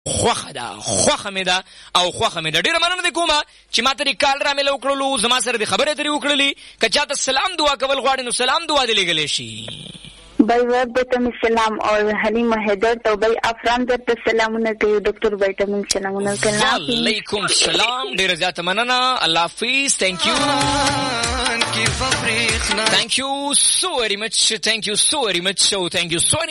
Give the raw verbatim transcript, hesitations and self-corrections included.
خوخه ده خوخه مې ده او خوخه مې ده. ډېره مننه دې کومه چې ما ته دې کال را مې وکړلو، زما سره دې خبرې ترې وکړلې. که چاته سلام دعا کول غواړي نو سلام دعا دې لېږلی شي. भाई बैटम सलाम और हलीमा हैदर तो भाई अफरान दर सलामुना के डॉक्टर बैटम सलामुना के वालेकुम सलाम. ډېر زیات مننه. الله حافظ. Thank you thank you so very much. thank you so very much. so thank you so